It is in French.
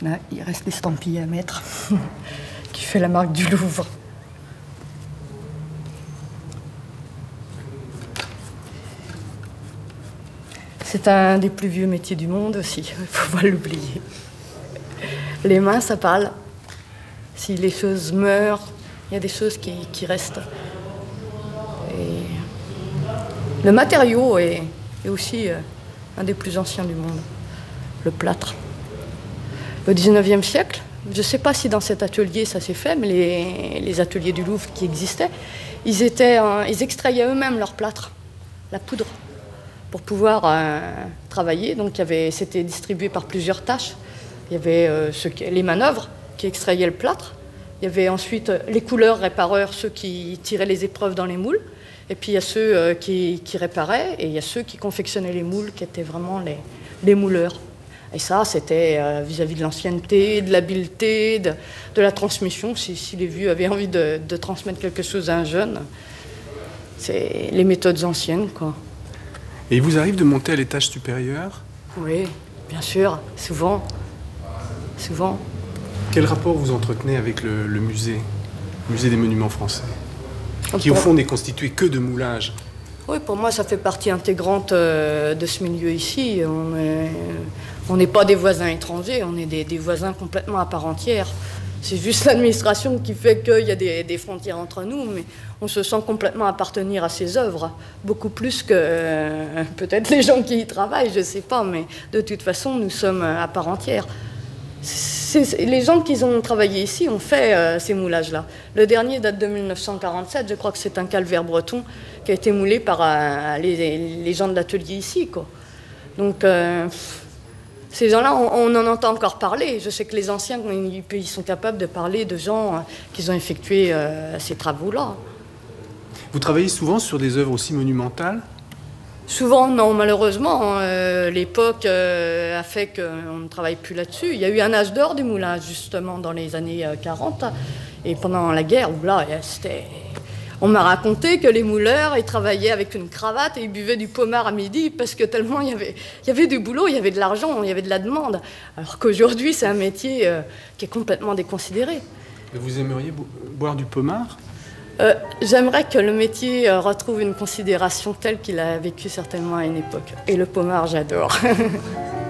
Là, il reste l'estampille à mettre, qui fait la marque du Louvre. C'est un des plus vieux métiers du monde aussi, il ne faut pas l'oublier. Les mains, ça parle. Si les choses meurent, il y a des choses qui restent. Et le matériau est aussi un des plus anciens du monde, le plâtre. Au XIXe siècle, je ne sais pas si dans cet atelier ça s'est fait, mais les ateliers du Louvre qui existaient, ils extrayaient eux-mêmes leur plâtre, la poudre, pour pouvoir travailler. Donc c'était distribué par plusieurs tâches. Il y avait les manœuvres qui extrayaient le plâtre. Il y avait ensuite les couleurs répareurs, ceux qui tiraient les épreuves dans les moules. Et puis il y a ceux qui réparaient, et il y a ceux qui confectionnaient les moules, qui étaient vraiment les mouleurs. Et ça, c'était vis-à-vis de l'ancienneté, de l'habileté, de la transmission. Si les vieux avaient envie de transmettre quelque chose à un jeune, c'est les méthodes anciennes, quoi. Et il vous arrive de monter à l'étage supérieur ? Oui, bien sûr, souvent. Souvent. Quel rapport vous entretenez avec le musée des monuments français, qui au fond n'est constitué que de moulage? Oui, pour moi, ça fait partie intégrante de ce milieu ici. On n'est pas des voisins étrangers, on est des voisins complètement à part entière. C'est juste l'administration qui fait qu'il y a des frontières entre nous, mais on se sent complètement appartenir à ces œuvres, beaucoup plus que peut-être les gens qui y travaillent, je ne sais pas, mais de toute façon, nous sommes à part entière. Les gens qui ont travaillé ici ont fait ces moulages-là. Le dernier date de 1947, je crois que c'est un calvaire breton qui a été moulé par les gens de l'atelier ici, quoi. Donc, ces gens-là, on en entend encore parler. Je sais que les anciens, ils sont capables de parler de gens qui ont effectué ces travaux-là. Vous travaillez souvent sur des œuvres aussi monumentales ? Souvent, non, malheureusement. L'époque a fait qu'on ne travaille plus là-dessus. Il y a eu un âge d'or du moulage, justement, dans les années 40. Et pendant la guerre, où là, on m'a raconté que les mouleurs, ils travaillaient avec une cravate et ils buvaient du pommard à midi parce que tellement il y avait du boulot, il y avait de l'argent, il y avait de la demande. Alors qu'aujourd'hui, c'est un métier qui est complètement déconsidéré. Et vous aimeriez boire du pommard ? J'aimerais que le métier retrouve une considération telle qu'il a vécu certainement à une époque. Et le pommard, j'adore.